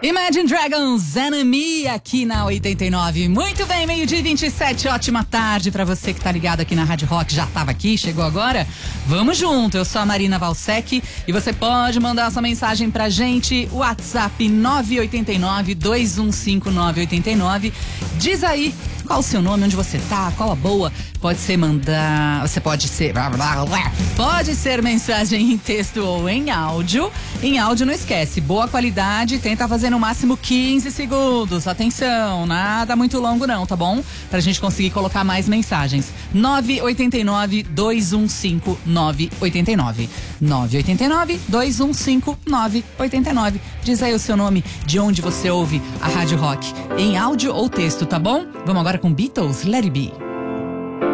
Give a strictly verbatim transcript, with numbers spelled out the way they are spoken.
Imagine Dragons, Enemy, aqui na oitenta e nove. Muito bem, meio-dia e vinte e sete, ótima tarde pra você que tá ligado aqui na Rádio Rock. Já tava aqui, chegou agora? Vamos junto, eu sou a Marina Valsec e você pode mandar sua mensagem pra gente, WhatsApp nove oito nove, dois um cinco, nove oito nove. Diz aí qual o seu nome, onde você tá, qual a boa. Pode ser mandar, você pode ser, pode ser mensagem em texto ou em áudio. Em áudio não esquece, boa qualidade, tenta fazer no máximo quinze segundos. Atenção, nada muito longo não, tá bom? Pra gente conseguir colocar mais mensagens. nove oito nove, dois um cinco, nove oito nove. nove oito nove, dois um cinco, nove oito nove. Diz aí o seu nome, de onde você ouve a Rádio Rock, em áudio ou texto, tá bom? Vamos agora com Beatles, Let It Be.